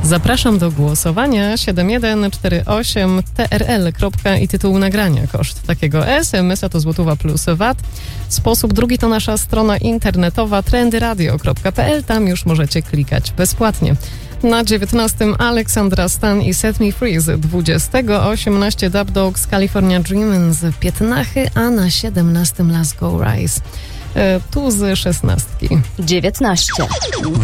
Zapraszam do głosowania 7148 TRL. I tytuł nagrania. Koszt takiego SMS-a to złotówa plus VAT. Sposób drugi to nasza strona internetowa trendyradio.pl. Tam już możecie klikać bezpłatnie. Na 19 Alexandra Stan i Set Me Free z 20, 18 Dub Dogs California Dreamin' z 15, a na 17 Let's Go Rise. Tu z 16. 19.